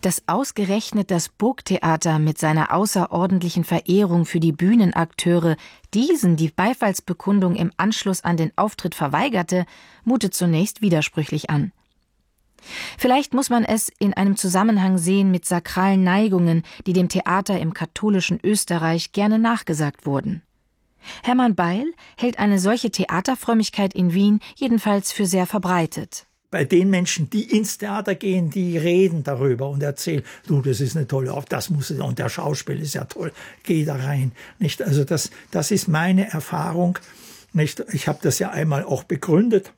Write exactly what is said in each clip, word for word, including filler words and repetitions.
Dass ausgerechnet das Burgtheater mit seiner außerordentlichen Verehrung für die Bühnenakteure diesen die Beifallsbekundung im Anschluss an den Auftritt verweigerte, mutet zunächst widersprüchlich an. Vielleicht muss man es in einem Zusammenhang sehen mit sakralen Neigungen, die dem Theater im katholischen Österreich gerne nachgesagt wurden. Hermann Beil hält eine solche Theaterfrömmigkeit in Wien jedenfalls für sehr verbreitet. Bei den Menschen, die ins Theater gehen, die reden darüber und erzählen, du, das ist eine tolle Aufgabe, das muss und der Schauspiel ist ja toll, geh da rein. Nicht? Also das, das ist meine Erfahrung. Nicht? Ich habe das ja einmal auch begründet,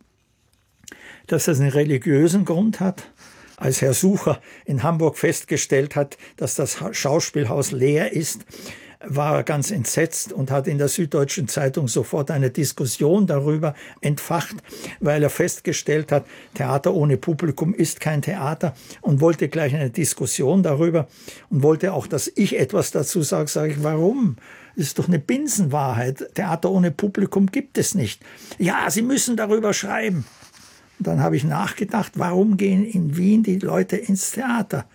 dass das einen religiösen Grund hat. Als Herr Sucher in Hamburg festgestellt hat, dass das Schauspielhaus leer ist, war er ganz entsetzt und hat in der Süddeutschen Zeitung sofort eine Diskussion darüber entfacht, weil er festgestellt hat, Theater ohne Publikum ist kein Theater, und wollte gleich eine Diskussion darüber und wollte auch, dass ich etwas dazu sage. Sage ich, warum? Das ist doch eine Binsenwahrheit. Theater ohne Publikum gibt es nicht. Ja, Sie müssen darüber schreiben. Und dann habe ich nachgedacht, warum gehen in Wien die Leute ins Theater?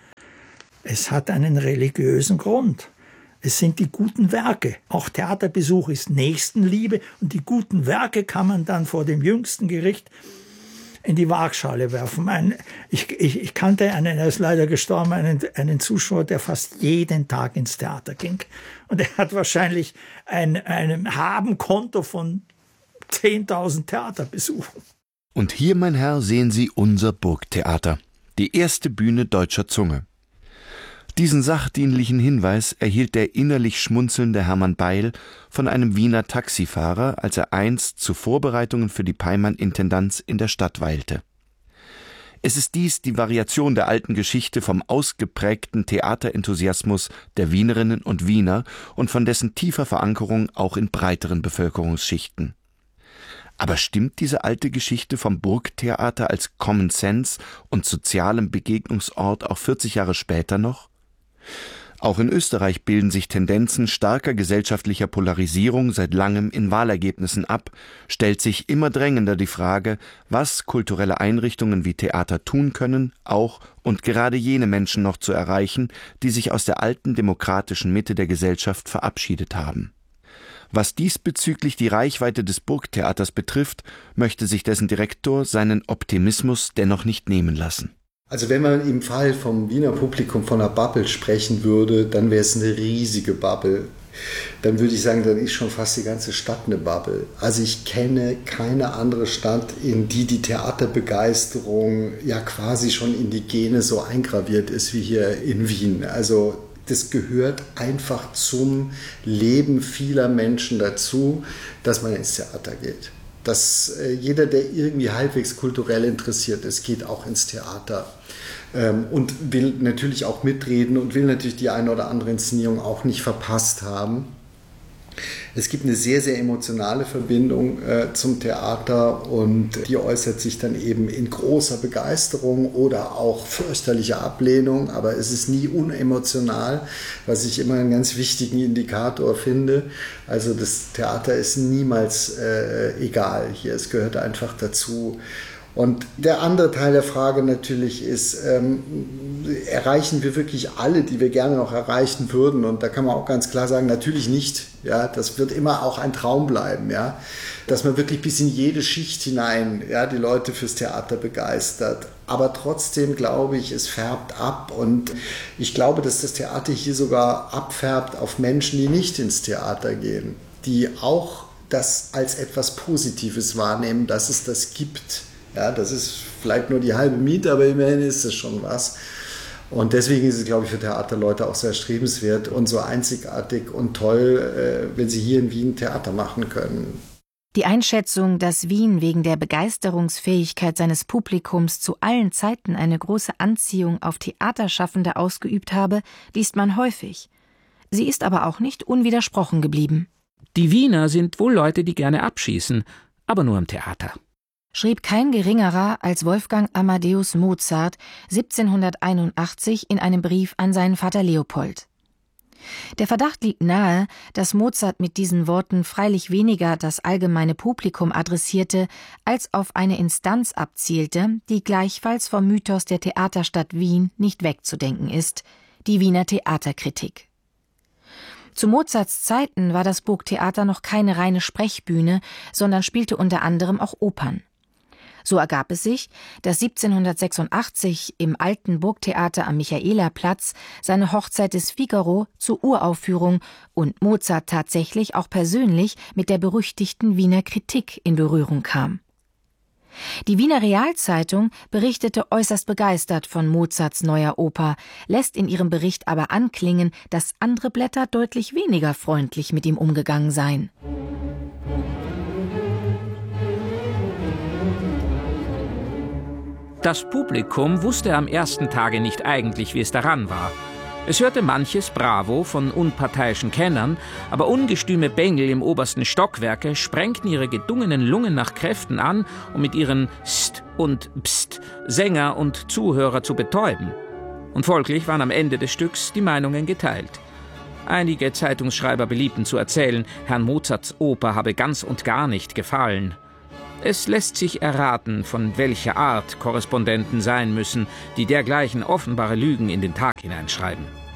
Es hat einen religiösen Grund. Es sind die guten Werke. Auch Theaterbesuch ist Nächstenliebe, und die guten Werke kann man dann vor dem jüngsten Gericht in die Waagschale werfen. Ein, ich, ich, ich kannte einen, er ist leider gestorben, einen, einen Zuschauer, der fast jeden Tag ins Theater ging. Und er hat wahrscheinlich ein, ein Habenkonto von zehntausend Theaterbesuchen. Und hier, mein Herr, sehen Sie unser Burgtheater, die erste Bühne deutscher Zunge. Diesen sachdienlichen Hinweis erhielt der innerlich schmunzelnde Hermann Beil von einem Wiener Taxifahrer, als er einst zu Vorbereitungen für die Peimann-Intendanz in der Stadt weilte. Es ist dies die Variation der alten Geschichte vom ausgeprägten Theaterenthusiasmus der Wienerinnen und Wiener und von dessen tiefer Verankerung auch in breiteren Bevölkerungsschichten. Aber stimmt diese alte Geschichte vom Burgtheater als Common Sense und sozialem Begegnungsort auch vierzig Jahre später noch? Auch in Österreich bilden sich Tendenzen starker gesellschaftlicher Polarisierung seit langem in Wahlergebnissen ab, stellt sich immer drängender die Frage, was kulturelle Einrichtungen wie Theater tun können, auch und gerade jene Menschen noch zu erreichen, die sich aus der alten demokratischen Mitte der Gesellschaft verabschiedet haben. Was diesbezüglich die Reichweite des Burgtheaters betrifft, möchte sich dessen Direktor seinen Optimismus dennoch nicht nehmen lassen. Also wenn man im Fall vom Wiener Publikum von einer Bubble sprechen würde, dann wäre es eine riesige Bubble. Dann würde ich sagen, dann ist schon fast die ganze Stadt eine Bubble. Also ich kenne keine andere Stadt, in die die Theaterbegeisterung ja quasi schon in die Gene so eingraviert ist wie hier in Wien. Also das gehört einfach zum Leben vieler Menschen dazu, dass man ins Theater geht. Dass äh, jeder, der irgendwie halbwegs kulturell interessiert ist, geht auch ins Theater ähm, und will natürlich auch mitreden und will natürlich die eine oder andere Inszenierung auch nicht verpasst haben. Es gibt eine sehr, sehr emotionale Verbindung äh, zum Theater, und die äußert sich dann eben in großer Begeisterung oder auch fürchterlicher Ablehnung, aber es ist nie unemotional, was ich immer einen ganz wichtigen Indikator finde. Also das Theater ist niemals äh, egal hier, es gehört einfach dazu. Und der andere Teil der Frage natürlich ist, ähm, erreichen wir wirklich alle, die wir gerne noch erreichen würden? Und da kann man auch ganz klar sagen, natürlich nicht. Ja, das wird immer auch ein Traum bleiben, ja, dass man wirklich bis in jede Schicht hinein, ja, die Leute fürs Theater begeistert. Aber trotzdem glaube ich, es färbt ab, und ich glaube, dass das Theater hier sogar abfärbt auf Menschen, die nicht ins Theater gehen, die auch das als etwas Positives wahrnehmen, dass es das gibt. Ja, das ist vielleicht nur die halbe Miete, aber immerhin ist es schon was. Und deswegen ist es, glaube ich, für Theaterleute auch sehr strebenswert und so einzigartig und toll, wenn sie hier in Wien Theater machen können. Die Einschätzung, dass Wien wegen der Begeisterungsfähigkeit seines Publikums zu allen Zeiten eine große Anziehung auf Theaterschaffende ausgeübt habe, liest man häufig. Sie ist aber auch nicht unwidersprochen geblieben. Die Wiener sind wohl Leute, die gerne abschießen, aber nur im Theater. Schrieb kein Geringerer als Wolfgang Amadeus Mozart siebzehnhunderteinundachtzig in einem Brief an seinen Vater Leopold. Der Verdacht liegt nahe, dass Mozart mit diesen Worten freilich weniger das allgemeine Publikum adressierte, als auf eine Instanz abzielte, die gleichfalls vom Mythos der Theaterstadt Wien nicht wegzudenken ist, die Wiener Theaterkritik. Zu Mozarts Zeiten war das Burgtheater noch keine reine Sprechbühne, sondern spielte unter anderem auch Opern. So ergab es sich, dass siebzehnhundertsechsundachtzig im alten Burgtheater am Michaelerplatz seine Hochzeit des Figaro zur Uraufführung und Mozart tatsächlich auch persönlich mit der berüchtigten Wiener Kritik in Berührung kam. Die Wiener Realzeitung berichtete äußerst begeistert von Mozarts neuer Oper, lässt in ihrem Bericht aber anklingen, dass andere Blätter deutlich weniger freundlich mit ihm umgegangen seien. Das Publikum wusste am ersten Tage nicht eigentlich, wie es daran war. Es hörte manches Bravo von unparteiischen Kennern, aber ungestüme Bengel im obersten Stockwerke sprengten ihre gedungenen Lungen nach Kräften an, um mit ihren St und Pst Sänger und Zuhörer zu betäuben. Und folglich waren am Ende des Stücks die Meinungen geteilt. Einige Zeitungsschreiber beliebten zu erzählen, Herrn Mozarts Oper habe ganz und gar nicht gefallen. Es lässt sich erraten, von welcher Art Korrespondenten sein müssen, die dergleichen offenbare Lügen in den Tag hineinschreiben.